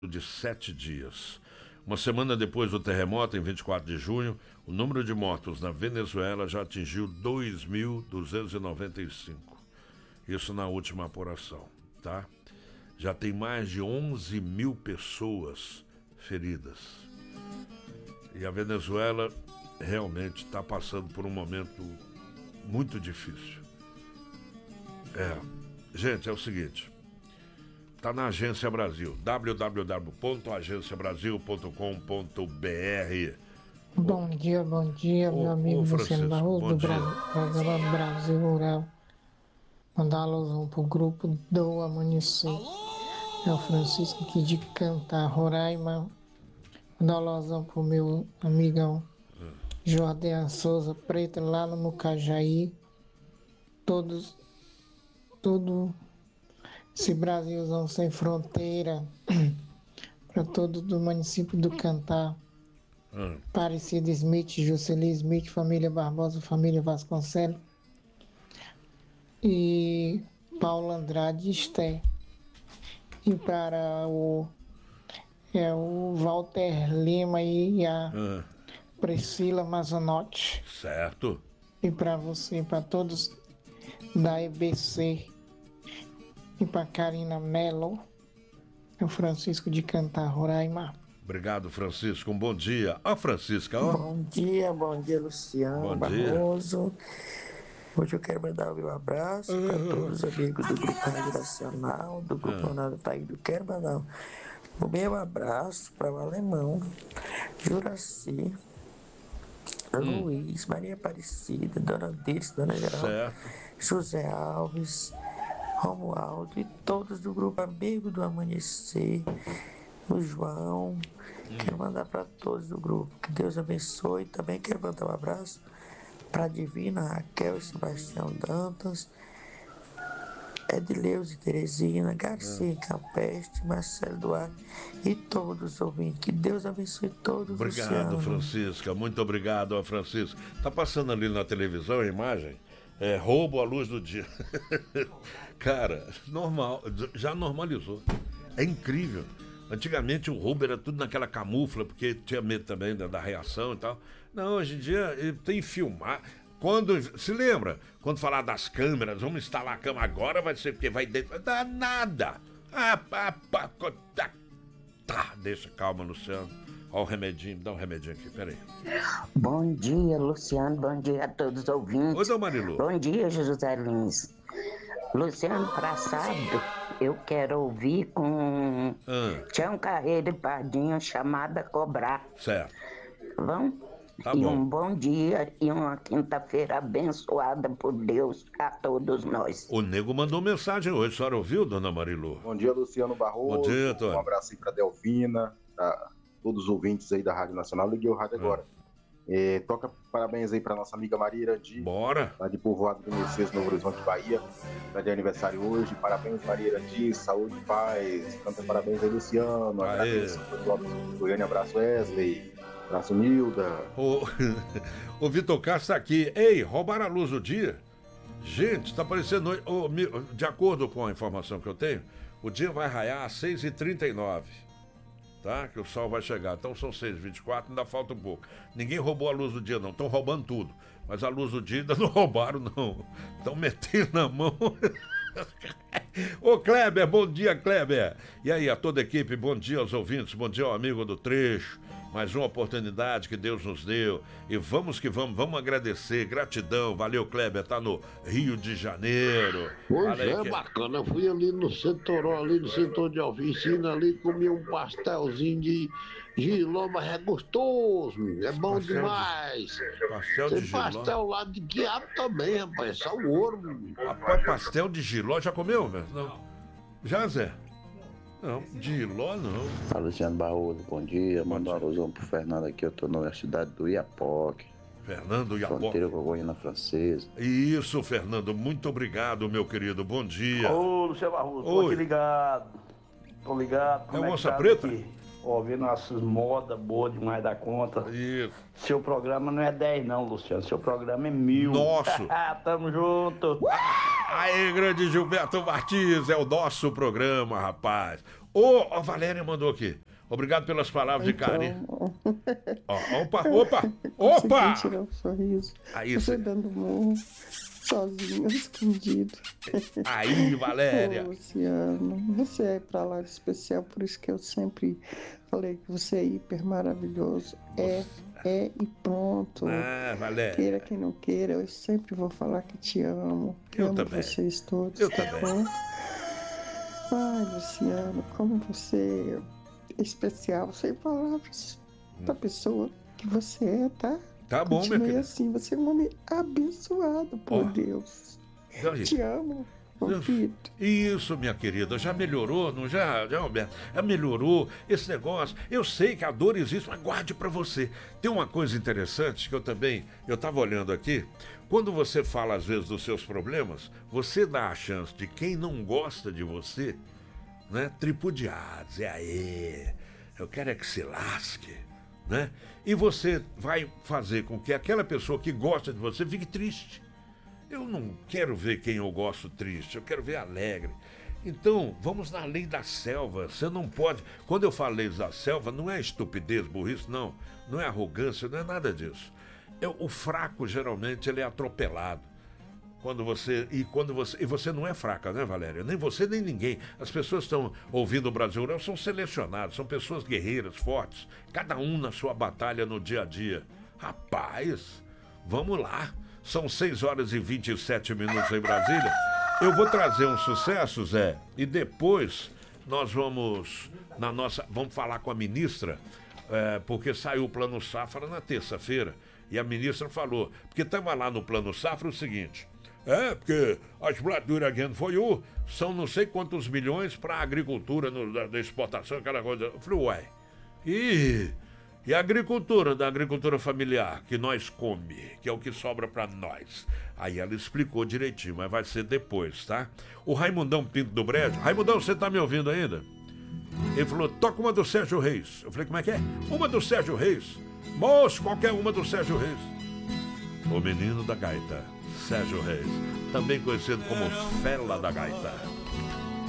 de 7 dias. Uma semana depois do terremoto, em 24 de junho, o número de mortos na Venezuela já atingiu 2.295. Isso na última apuração, tá? Já tem mais de 11 mil pessoas feridas. E a Venezuela realmente está passando por um momento muito difícil. Gente, é o seguinte. Está na Agência Brasil, www.agenciabrasil.com.br. Bom dia, meu amigo Luciano Barroso, do programa Brasil Rural. Mandar uma alusão pro grupo do Amanhecer. É o Francisco aqui de Cantar, Roraima. Mandar uma alusão pro meu amigão Jordan Souza Preta, lá no Mucajaí. Todo esse Brasilzão sem fronteira, para todo do município do Cantar. Aparecido Smith, Juscelino Smith, família Barbosa, família Vasconcelos e Paulo Andrade Esté. E para o Walter Lima e a Priscila Mazonotti. Certo. E para você, para todos da EBC. E para Karina Mello, é o Francisco de Cantar, Roraima. Obrigado, Francisco. Um bom dia. Francisca, ó. Bom dia, Luciano Barroso. Hoje eu quero mandar o meu abraço para todos os amigos do Grupo Rádio Nacional, do Grupo Ronaldo Taído. Quero mandar o meu abraço para o Alemão, Juraci, Luiz, Maria Aparecida, Dona Dirce, Dona Geral, José Alves, Romualdo e todos do Grupo Amigo do Amanhecer, o João. Quero mandar para todos do grupo. Que Deus abençoe. Também quero mandar um abraço para a Divina, Raquel e Sebastião Dantas, Edileuze Teresina, Garcia Campestre, Marcelo Duarte e todos os ouvintes. Que Deus abençoe todos. Obrigado, Francisca. Muito obrigado, Francisca. Tá passando ali na televisão a imagem? Roubo à luz do dia. Cara, normal, já normalizou. É incrível. Antigamente o roubo era tudo naquela camufla, porque tinha medo também da reação e tal. Não, hoje em dia tem filmar. Se lembra? Quando falar das câmeras, vamos instalar a câmera agora, vai ser porque vai dentro. Vai dar nada. Deixa, calma, Luciano. Olha o remedinho, dá um remedinho aqui, peraí. Bom dia, Luciano, bom dia a todos os ouvintes. Oi, Dom Marilu. Bom dia, José Lins. Luciano, para sábado, eu quero ouvir com Tião Carreiro e Pardinho, Chamada Cobrar. Certo. Vamos? Tá bom. Um bom dia e uma quinta-feira abençoada por Deus a todos nós. O Nego mandou mensagem hoje, a senhora ouviu, Dona Marilu? Bom dia, Luciano Barroso. Bom dia, Antônio. Um abraço aí pra Delfina, todos os ouvintes aí da Rádio Nacional. Liguei o rádio agora. Toca parabéns aí pra nossa amiga Maria Irandi. Bora! Lá de Povoado do Mercedes, Novo Horizonte, Bahia. Tá de aniversário hoje. Parabéns, Maria Irandi. Saúde e paz. Canta parabéns aí, Luciano. Agradeço do Goiânia. Abraço, Wesley. Abraço, Nilda. O Vitor Castro tá aqui. Ei, roubaram a luz do dia? Gente, tá parecendo... de acordo com a informação que eu tenho, o dia vai raiar às 6h39. Tá? Que o sol vai chegar. Então são 6h24, ainda falta um pouco. Ninguém roubou a luz do dia, não. Estão roubando tudo. Mas a luz do dia ainda não roubaram, não. Estão metendo na mão. Ô, Kleber, bom dia, Kleber. E aí, a toda a equipe, bom dia aos ouvintes, bom dia ao amigo do trecho. Mais uma oportunidade que Deus nos deu. E vamos que vamos, vamos agradecer. Gratidão, valeu, Kleber, tá no Rio de Janeiro. Hoje é bacana, eu fui ali no setor de oficina ali, comi um pastelzinho de giló, mas é gostoso, é bom demais. Pastel de Tem giló? pastel lá de quiabo também, rapaz, é só o ouro. Rapaz, pastel de giló, já comeu, velho? Não. Já, Zé? Não, de giló não. Luciano Barroso, bom dia. Manda uma alusão pro Fernando aqui, eu tô na cidade do Iapoque. Fernando Iapoque. Fronteira com a Guiana Francesa. Isso, Fernando, muito obrigado, meu querido, bom dia. Ô, Luciano Barroso, tô aqui ligado. Tô ligado. É o Onça Preta? Ouvindo nossas modas boas demais da conta. Isso. Seu programa não é 10 não, Luciano, seu programa é 1000. Nosso. Tamo junto. Aí, grande Gilberto Martins, é o nosso programa, rapaz. A Valéria mandou aqui. Obrigado pelas palavras de carinho. Opa! Tirar um sorriso. Aí, você dando murro, sozinho, escondido. Aí, Valéria. Luciano, você é pra lá de especial, por isso que eu sempre falei que você é hiper maravilhoso. É e pronto. Valéria. Queira quem não queira, eu sempre vou falar que te amo. Eu amo também. Vocês todos. Eu também. Ai, Luciano, como você é especial, sem palavras, da pessoa que você é, tá? Tá bom, minha querida. Assim, você é um homem abençoado por Deus. Te amo, filho. Isso, minha querida, já melhorou, não já, Alberto? Já melhorou esse negócio. Eu sei que a dor existe, mas guarde pra você. Tem uma coisa interessante que eu tava olhando aqui. Quando você fala, às vezes, dos seus problemas, você dá a chance de quem não gosta de você, né, tripudiar, dizer, aê, eu quero é que se lasque, né? E você vai fazer com que aquela pessoa que gosta de você fique triste. Eu não quero ver quem eu gosto triste, eu quero ver alegre. Então, vamos na lei da selva. Você não pode... Quando eu falo lei da selva, não é estupidez, burrice, não. Não é arrogância, não é nada disso. O fraco, geralmente, ele é atropelado. E você não é fraca, né, Valéria? Nem você, nem ninguém. As pessoas que estão ouvindo o Brasil Rural são selecionadas, são pessoas guerreiras, fortes. Cada um na sua batalha no dia a dia. Rapaz, vamos lá. São 6h27 em Brasília. Eu vou trazer um sucesso, Zé, e depois nós vamos falar com a ministra, porque saiu o Plano Safra na terça-feira. E a ministra falou, porque estava lá no Plano Safra o seguinte, porque as Black Again for You são não sei quantos milhões para a agricultura, da exportação, aquela coisa. Eu falei, ué, e a agricultura, da agricultura familiar, que nós come, que é o que sobra para nós. Aí ela explicou direitinho, mas vai ser depois, tá? O Raimundão Pinto do Brejo. Raimundão, você tá me ouvindo ainda? Ele falou, toca uma do Sérgio Reis. Eu falei, como é que é? Uma do Sérgio Reis. Moço, qualquer uma do Sérgio Reis. O menino da gaita, Sérgio Reis, também conhecido como Fela da Gaita.